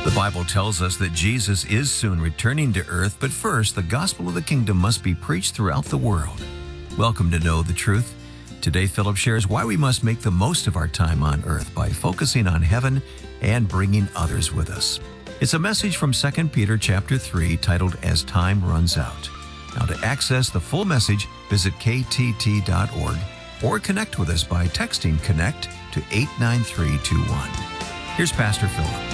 The Bible tells us that Jesus is soon returning to earth, but first, the gospel of the kingdom must be preached throughout the world. Welcome to Know the Truth. Today, Philip shares why we must make the most of our time on earth by focusing on heaven and bringing others with us. It's a message from 2 Peter chapter 3 titled As Time Runs Out. Now, to access the full message, visit ktt.org or connect with us by texting CONNECT to 89321. Here's Pastor Philip.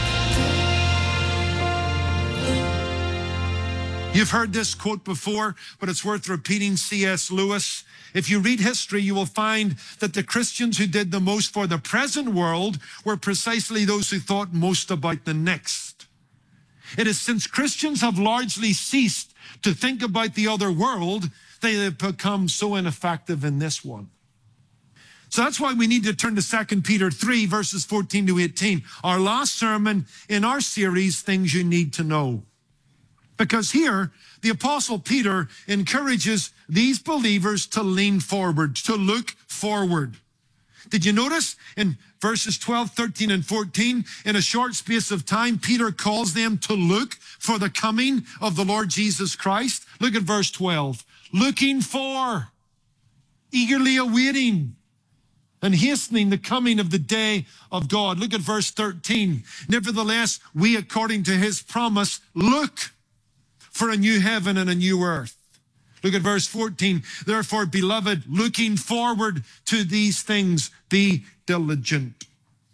You've heard this quote before, but it's worth repeating. C.S. Lewis. If you read history, you will find that the Christians who did the most for the present world were precisely those who thought most about the next. It is since Christians have largely ceased to think about the other world, they have become so ineffective in this one. So that's why we need to turn to 2 Peter 3, verses 14 to 18, our last sermon in our series, Things You Need to Know. Because here, the Apostle Peter encourages these believers to lean forward, to look forward. Did you notice in verses 12, 13, and 14, in a short space of time, Peter calls them to look for the coming of the Lord Jesus Christ? Look at verse 12. Looking for, eagerly awaiting, and hastening the coming of the day of God. Look at verse 13. Nevertheless, we, according to his promise, look for a new heaven and a new earth. Look at verse 14. Therefore, beloved, looking forward to these things, be diligent.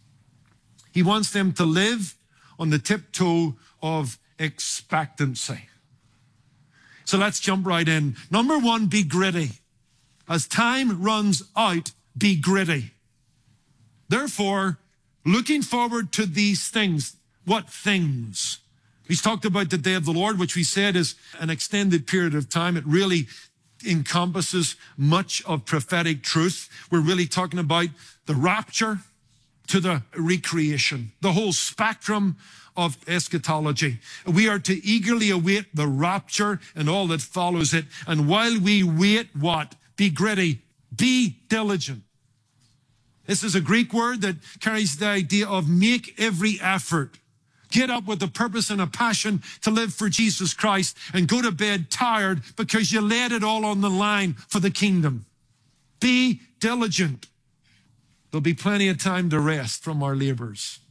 He wants them to live on the tiptoe of expectancy. So let's jump right in. Number one, be gritty. As time runs out, be gritty. Therefore, looking forward to these things. What things? He's talked about the day of the Lord, which we said is an extended period of time. It really encompasses much of prophetic truth. We're really talking about the rapture to the recreation, the whole spectrum of eschatology. We are to eagerly await the rapture and all that follows it. And while we wait, what? Be gritty, be diligent. This is a Greek word that carries the idea of make every effort. Get up with a purpose and a passion to live for Jesus Christ and go to bed tired because you laid it all on the line for the kingdom. Be diligent. There'll be plenty of time to rest from our labors.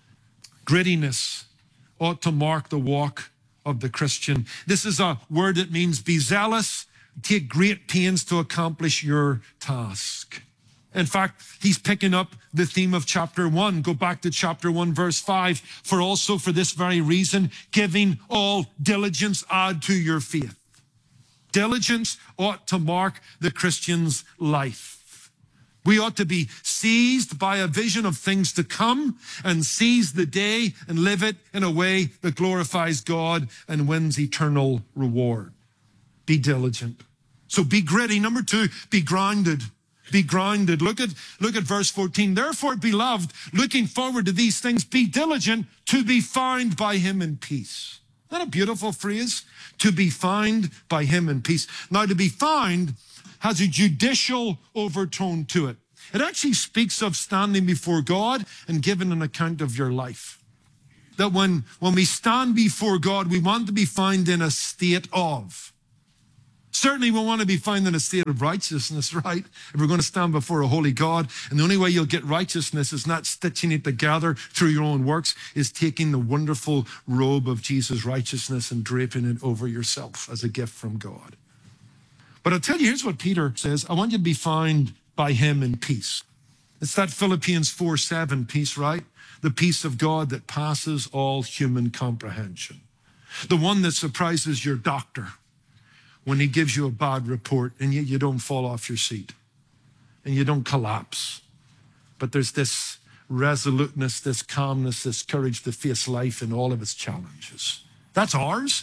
Grittiness ought to mark the walk of the Christian. This is a word that means be zealous, take great pains to accomplish your task. In fact, he's picking up the theme of chapter 1. Go back to chapter 1, verse 5. For also for this very reason, giving all diligence, add to your faith. Diligence ought to mark the Christian's life. We ought to be seized by a vision of things to come and seize the day and live it in a way that glorifies God and wins eternal reward. Be diligent. So be gritty. Number 2, be grounded. Be grounded. Look at verse 14. Therefore, beloved, looking forward to these things, be diligent to be found by him in peace. Isn't that a beautiful phrase? To be found by him in peace. Now, to be found has a judicial overtone to it. It actually speaks of standing before God and giving an account of your life. That when we stand before God, we want to be found in a state of. Certainly we want to be found in a state of righteousness, right? If we're going to stand before a holy God, and the only way you'll get righteousness is not stitching it together through your own works, is taking the wonderful robe of Jesus' righteousness and draping it over yourself as a gift from God. But I'll tell you, here's what Peter says. I want you to be found by him in peace. It's that Philippians 4:7 peace, right? The peace of God that passes all human comprehension. The one that surprises your doctor when he gives you a bad report and yet you don't fall off your seat and you don't collapse. But there's this resoluteness, this calmness, this courage to face life in all of its challenges. That's ours.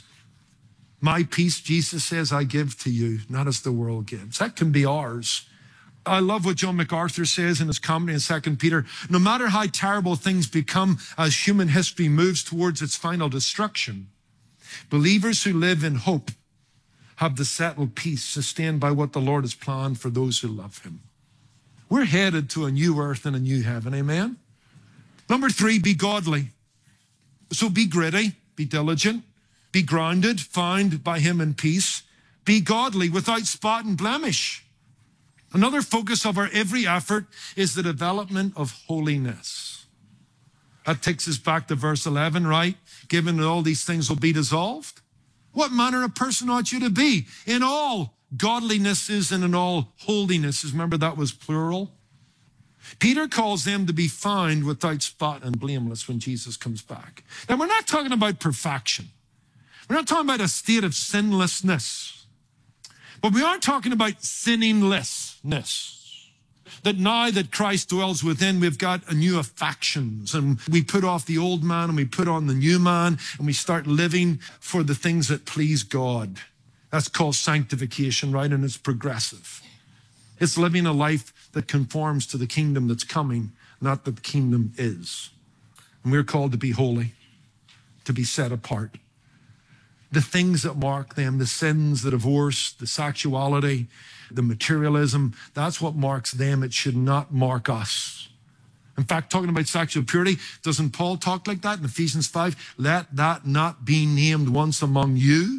My peace, Jesus says, I give to you, not as the world gives. That can be ours. I love what John MacArthur says in his commentary in 2 Peter. No matter how terrible things become as human history moves towards its final destruction, believers who live in hope have the settled peace sustained by what the Lord has planned for those who love him. We're headed to a new earth and a new heaven, amen? Number 3, be godly. So be gritty, be diligent, be grounded, found by him in peace, be godly without spot and blemish. Another focus of our every effort is the development of holiness. That takes us back to verse 11, right? Given that all these things will be dissolved. What manner of person ought you to be? In all godlinesses and in all holinesses. Remember, that was plural. Peter calls them to be found without spot and blameless when Jesus comes back. Now, we're not talking about perfection. We're not talking about a state of sinlessness. But we are talking about sinninglessness. That now that Christ dwells within, we've got a new affections, and we put off the old man and we put on the new man, and we start living for the things that please God. That's called sanctification, right? And it's progressive. It's living a life that conforms to the kingdom that's coming, not that the kingdom is. And we're called to be holy, to be set apart. The things that mark them, the sins, the divorce, the sexuality, the materialism, that's what marks them. It should not mark us. In fact, talking about sexual purity, doesn't Paul talk like that in Ephesians 5? Let that not be named once among you.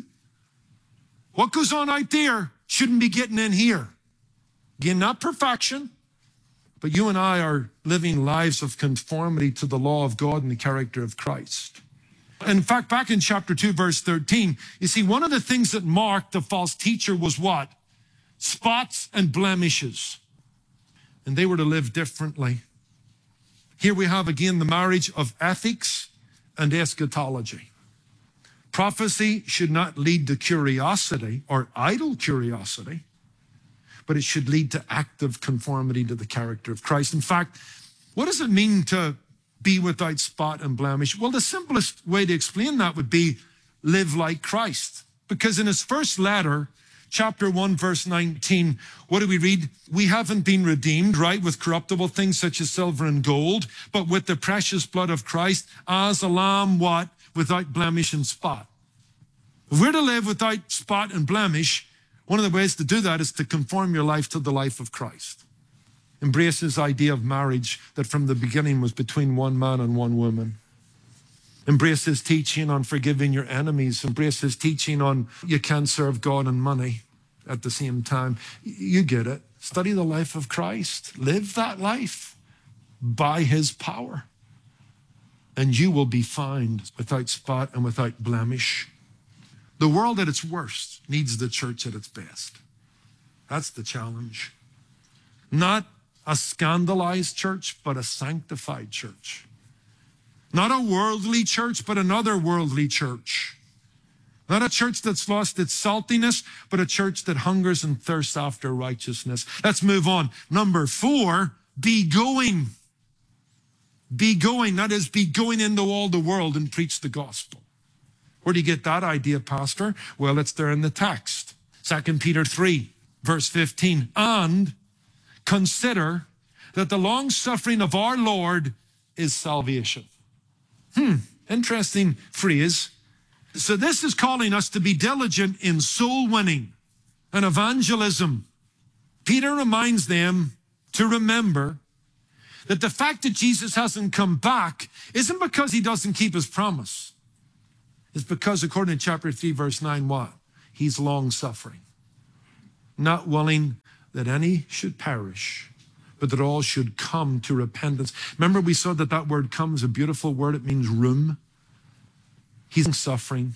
What goes on out there shouldn't be getting in here. Again, not perfection, but you and I are living lives of conformity to the law of God and the character of Christ. In fact, back in chapter 2, verse 13, you see, one of the things that marked the false teacher was what? Spots and blemishes. And they were to live differently. Here we have again the marriage of ethics and eschatology. Prophecy should not lead to curiosity or idle curiosity, but it should lead to active conformity to the character of Christ. In fact, what does it mean to be without spot and blemish? Well, the simplest way to explain that would be live like Christ. Because in his first letter, chapter 1, verse 19, what do we read? We haven't been redeemed, right, with corruptible things such as silver and gold, but with the precious blood of Christ as a lamb, what? Without blemish and spot. If we're to live without spot and blemish, one of the ways to do that is to conform your life to the life of Christ. Embrace his idea of marriage that from the beginning was between one man and one woman. Embrace his teaching on forgiving your enemies. Embrace his teaching on you can't serve God and money at the same time. You get it. Study the life of Christ. Live that life by his power. And you will be found without spot and without blemish. The world at its worst needs the church at its best. That's the challenge. Not a scandalized church, but a sanctified church. Not a worldly church, but another worldly church. Not a church that's lost its saltiness, but a church that hungers and thirsts after righteousness. Let's move on. Number 4, be going. Be going, that is, be going into all the world and preach the gospel. Where do you get that idea, Pastor? Well, it's there in the text. 2 Peter 3, verse 15. And consider that the long suffering of our Lord is salvation. Interesting phrase. So this is calling us to be diligent in soul winning and evangelism. Peter reminds them to remember that the fact that Jesus hasn't come back isn't because he doesn't keep his promise. It's because, according to chapter 3, verse 9, what? He's long suffering, not willing that any should perish, but that all should come to repentance. Remember, we saw that word come is a beautiful word. It means room. He's suffering,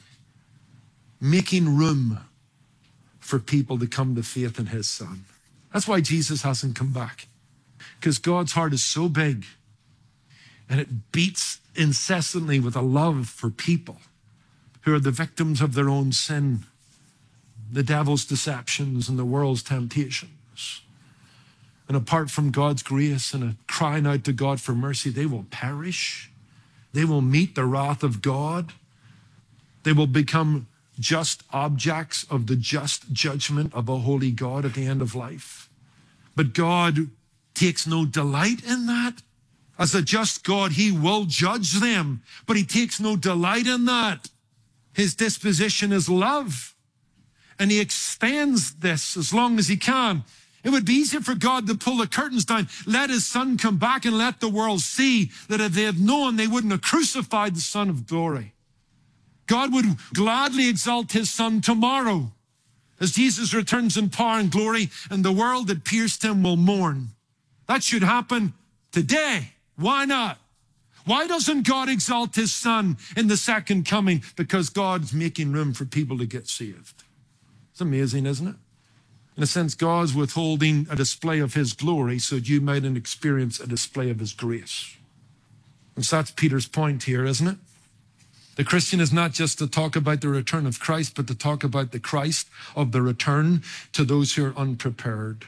making room for people to come to faith in his son. That's why Jesus hasn't come back, because God's heart is so big and it beats incessantly with a love for people who are the victims of their own sin, the devil's deceptions and the world's temptations. And apart from God's grace and a crying out to God for mercy, they will perish. They will meet the wrath of God. They will become just objects of the just judgment of a holy God at the end of life. But God takes no delight in that. As a just God, he will judge them, but he takes no delight in that. His disposition is love, and he extends this as long as he can. It would be easier for God to pull the curtains down, let his son come back and let the world see that if they had known, they wouldn't have crucified the Son of Glory. God would gladly exalt his son tomorrow as Jesus returns in power and glory, and the world that pierced him will mourn. That should happen today. Why not? Why doesn't God exalt his son in the second coming? Because God's making room for people to get saved. It's amazing, isn't it? In a sense, God's withholding a display of his glory so that you might experience a display of his grace. And so that's Peter's point here, isn't it? The Christian is not just to talk about the return of Christ, but to talk about the Christ of the return to those who are unprepared.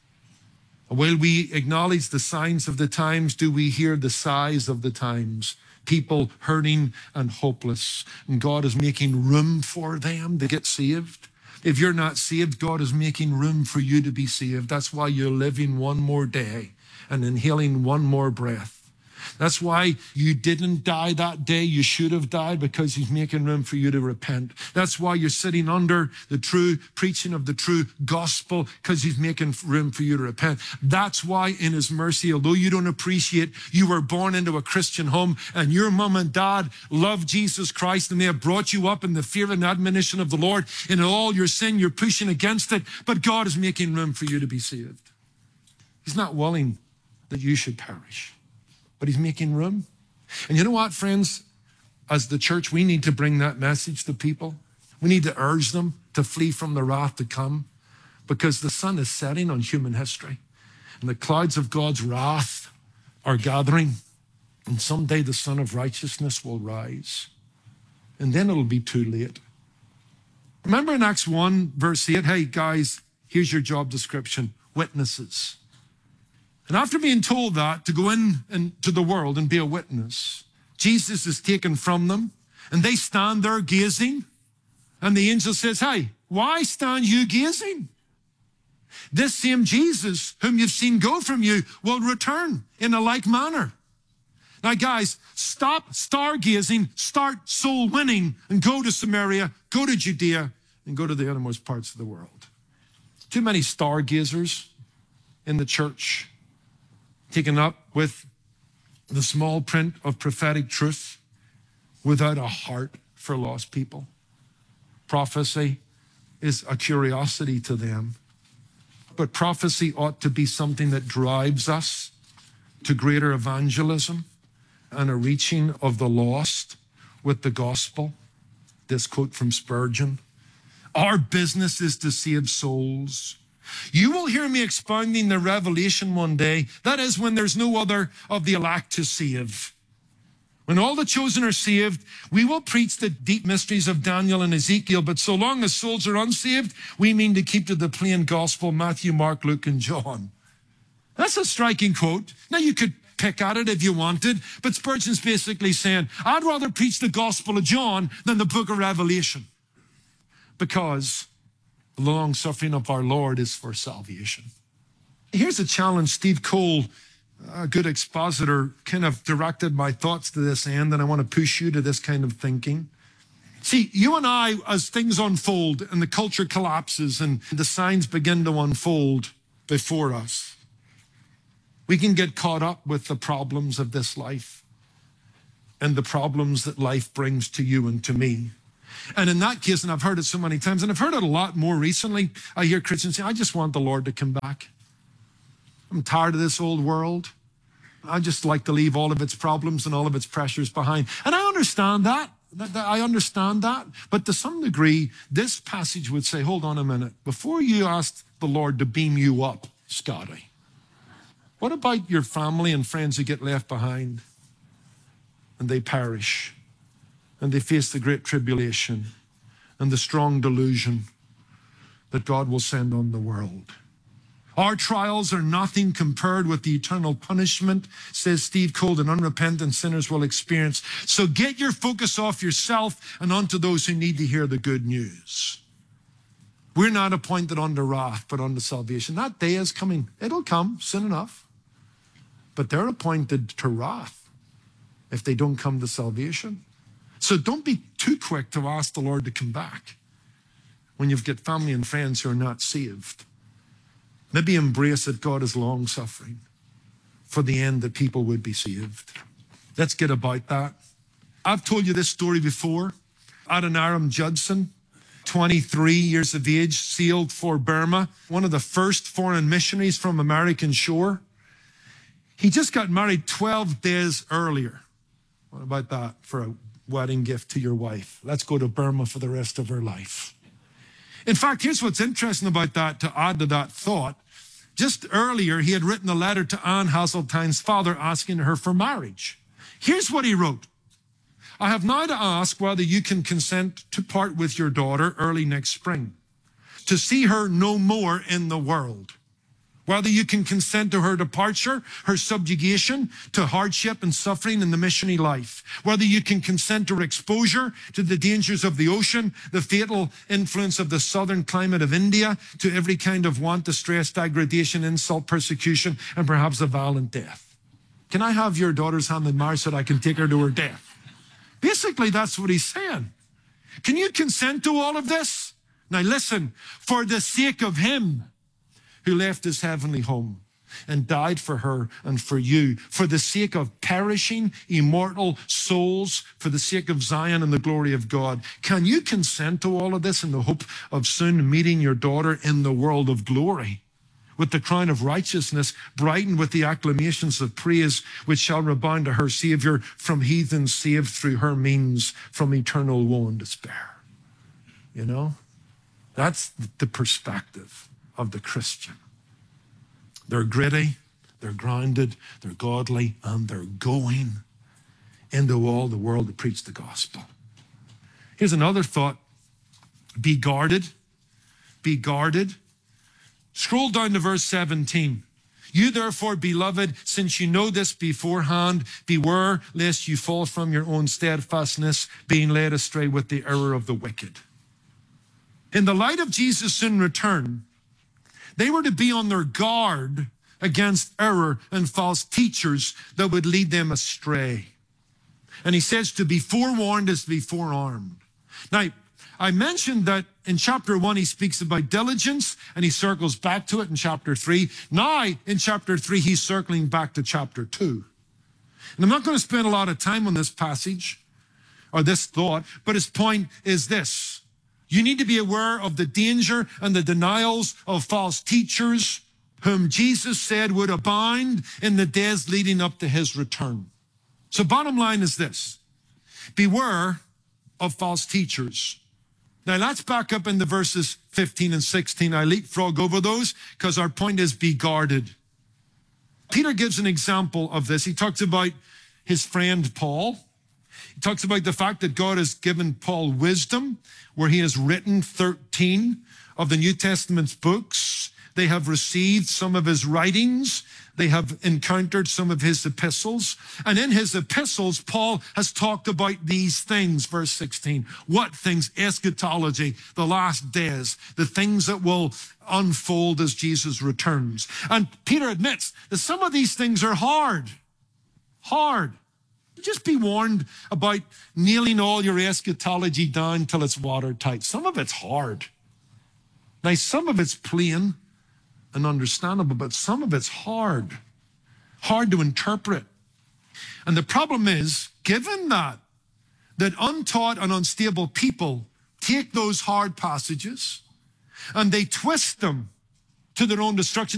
While we acknowledge the signs of the times, do we hear the sighs of the times? People hurting and hopeless, and God is making room for them to get saved. If you're not saved, God is making room for you to be saved. That's why you're living one more day and inhaling one more breath. That's why you didn't die that day you should have died, because he's making room for you to repent. That's why you're sitting under the true preaching of the true gospel, because he's making room for you to repent. That's why in his mercy, although you don't appreciate you were born into a Christian home and your mom and dad love Jesus Christ and they have brought you up in the fear and admonition of the Lord, and in all your sin, you're pushing against it, but God is making room for you to be saved. He's not willing that you should perish, but he's making room. And you know what, friends? As the church, we need to bring that message to people. We need to urge them to flee from the wrath to come, because the sun is setting on human history and the clouds of God's wrath are gathering, and someday the Son of Righteousness will rise, and then it'll be too late. Remember in Acts 1, verse 8, hey guys, here's your job description: witnesses. And after being told that, to go into the world and be a witness, Jesus is taken from them, and they stand there gazing, and the angel says, hey, why stand you gazing? This same Jesus whom you've seen go from you will return in a like manner. Now guys, stop stargazing, start soul winning, and go to Samaria, go to Judea, and go to the uttermost parts of the world. Too many stargazers in the church, taken up with the small print of prophetic truth without a heart for lost people. Prophecy is a curiosity to them, but prophecy ought to be something that drives us to greater evangelism and a reaching of the lost with the gospel. This quote from Spurgeon: our business is to save souls. You will hear me expounding the revelation one day. That is, when there's no other of the elect to save. When all the chosen are saved, we will preach the deep mysteries of Daniel and Ezekiel. But so long as souls are unsaved, we mean to keep to the plain gospel: Matthew, Mark, Luke, and John. That's a striking quote. Now, you could pick at it if you wanted, but Spurgeon's basically saying, I'd rather preach the gospel of John than the book of Revelation, because the long suffering of our Lord is for salvation. Here's a challenge. Steve Cole, a good expositor, kind of directed my thoughts to this end, and I want to push you to this kind of thinking. See, you and I, as things unfold and the culture collapses and the signs begin to unfold before us, we can get caught up with the problems of this life and the problems that life brings to you and to me. And in that case, and I've heard it so many times, and I've heard it a lot more recently, I hear Christians say, I just want the Lord to come back. I'm tired of this old world. I just like to leave all of its problems and all of its pressures behind. And I understand that. I understand that. But to some degree, this passage would say, hold on a minute. Before you ask the Lord to beam you up, Scotty, what about your family and friends who get left behind and they perish? And they face the great tribulation and the strong delusion that God will send on the world. Our trials are nothing compared with the eternal punishment, says Steve Cole, that unrepentant sinners will experience. So get your focus off yourself and onto those who need to hear the good news. We're not appointed unto wrath, but unto salvation. That day is coming. It'll come soon enough. But they're appointed to wrath if they don't come to salvation. So don't be too quick to ask the Lord to come back when you've got family and friends who are not saved. Maybe embrace that God is long-suffering for the end that people would be saved. Let's get about that. I've told you this story before. Adoniram Judson, 23 years of age, sailed for Burma, one of the first foreign missionaries from American shore. He just got married 12 days earlier. What about that for a wedding gift to your wife? Let's go to Burma for the rest of her life. In fact, here's what's interesting about that, to add to that thought. Just earlier, he had written a letter to Anne Hasseltine's father asking her for marriage. Here's what he wrote. I have now to ask whether you can consent to part with your daughter early next spring, to see her no more in the world. Whether you can consent to her departure, her subjugation to hardship and suffering in the missionary life. Whether you can consent to her exposure to the dangers of the ocean, the fatal influence of the southern climate of India, to every kind of want, distress, degradation, insult, persecution, and perhaps a violent death. Can I have your daughter's hand in marriage so that I can take her to her death? Basically, that's what he's saying. Can you consent to all of this? Now listen, for the sake of him who left his heavenly home and died for her and for you, for the sake of perishing, immortal souls, for the sake of Zion and the glory of God. Can you consent to all of this in the hope of soon meeting your daughter in the world of glory, with the crown of righteousness brightened with the acclamations of praise which shall rebound to her Savior, from heathens saved through her means, from eternal woe and despair? You know, that's the perspective of the Christian. They're gritty, they're grounded, they're godly, and they're going into all the world to preach the gospel. Here's another thought. Be guarded. Be guarded. Scroll down to verse 17. You therefore, beloved, since you know this beforehand, beware lest you fall from your own steadfastness, being led astray with the error of the wicked. In the light of Jesus' soon return, they were to be on their guard against error and false teachers that would lead them astray. And he says to be forewarned is to be forearmed. Now, I mentioned that in chapter 1, he speaks about diligence, and he circles back to it in chapter 3. Now, in chapter 3, he's circling back to chapter 2. And I'm not going to spend a lot of time on this passage or this thought, but his point is this. You need to be aware of the danger and the denials of false teachers whom Jesus said would abound in the days leading up to his return. So bottom line is this. Beware of false teachers. Now let's back up into verses 15 and 16. I leapfrog over those because our point is be guarded. Peter gives an example of this. He talks about his friend Paul. He talks about the fact that God has given Paul wisdom, where he has written 13 of the New Testament's books. They have received some of his writings. They have encountered some of his epistles. And in his epistles, Paul has talked about these things, verse 16. What things? Eschatology, the last days, the things that will unfold as Jesus returns. And Peter admits that some of these things are hard. Hard. Just be warned about nailing all your eschatology down till it's watertight. Some of it's hard. Now, some of it's plain and understandable, but some of it's hard to interpret. And the problem is, given that untaught and unstable people take those hard passages and they twist them to their own destruction.